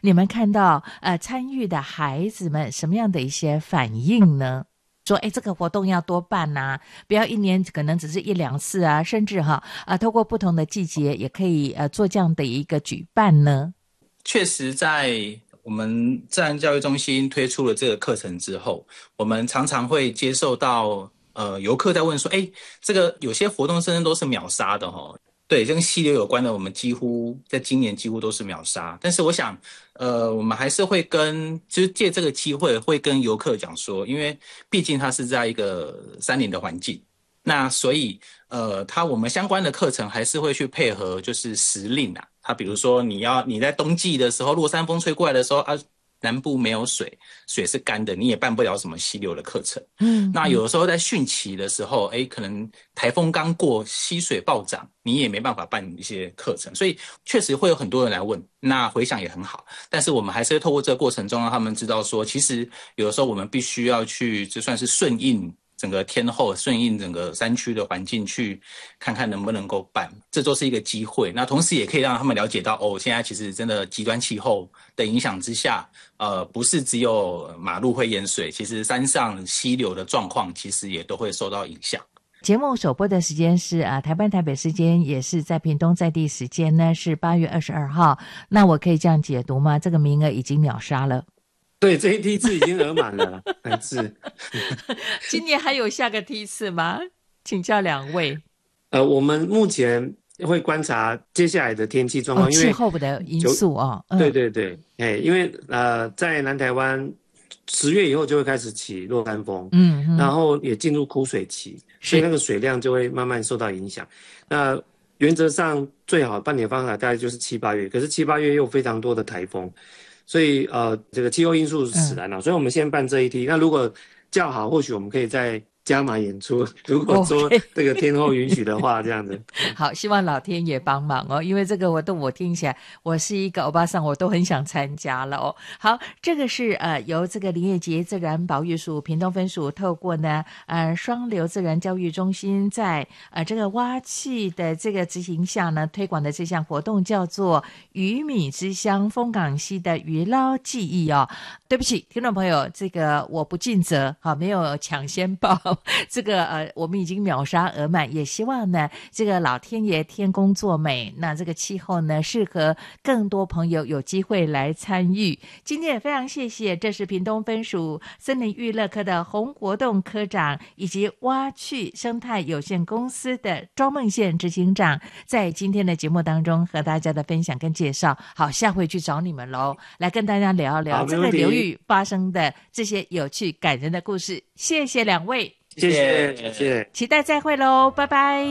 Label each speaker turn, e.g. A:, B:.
A: 你们看到参与的孩子们什么样的一些反应呢？说这个活动要多办啊，不要一年可能只是1-2次啊，甚至透过不同的季节也可以做这样的一个举办呢。
B: 确实在我们自然教育中心推出了这个课程之后，我们常常会接受到游客在问说，这个有些活动甚至都是秒杀的齁。对，跟溪流有关的，我们几乎在今年几乎都是秒杀。但是我想，我们还是会就是借这个机会，会跟游客讲说，因为毕竟它是在一个山林的环境，那所以我们相关的课程还是会去配合，就是时令啊。它比如说你在冬季的时候，落山风吹过来的时候啊，南部没有水，水是干的，你也办不了什么溪流的课程。那有的时候在汛期的时候，可能台风刚过，溪水暴涨，你也没办法办一些课程，所以确实会有很多人来问，那回响也很好。但是我们还是会透过这个过程中，让他们知道说，其实有的时候我们必须要去，就算是顺应整个天候，顺应整个山区的环境，去看看能不能够办，这都是一个机会。那同时也可以让他们了解到，现在其实真的极端气候的影响之下，不是只有马路会淹水，其实山上溪流的状况其实也都会受到影响。
A: 节目首播的时间是台湾台北时间，也是在屏东在地时间呢是8月22号。那我可以这样解读吗？这个名额已经秒杀了。
C: 对，这一梯次已经额满了，是。
A: 今年还有下个梯次吗？请教2位。
C: 我们目前会观察接下来的天气状况，因为
A: 气候的因素
C: 对对对，因为在南台湾10月以后就会开始起落山风，然后也进入枯水期，所以那个水量就会慢慢受到影响。那原则上最好半年方法大概就是7、8月，可是7、8月又非常多的台风。所以这个气候因素使然了，所以我们先办这一梯。那如果较好，或许我们可以再加码演出。如果说这个天候允许的话，这样子。
A: 好，希望老天爷帮忙因为这个活动我听起来，我是一个欧巴桑，我都很想参加了好，这个是由这个林业及自然保育署屏东分署透过呢双流自然教育中心在这个蛙气的这个执行下呢推广的这项活动，叫做鱼米之乡丰港溪的鱼捞记忆对不起，听众朋友，这个我不尽责没有抢先报这个我们已经秒杀额满，也希望呢这个老天爷天公作美，那这个气候呢适合更多朋友有机会来参与。今天也非常谢谢，这是屏东分署森林娱乐科的洪国栋科长，以及蛙趣生态有限公司的庄梦宪执行长，在今天的节目当中和大家的分享跟介绍。好，下回去找你们咯，来跟大家聊一聊这个流域发生的这些有趣感人的故事。谢谢2位，
C: 谢谢，
A: 期待再会咯，拜拜。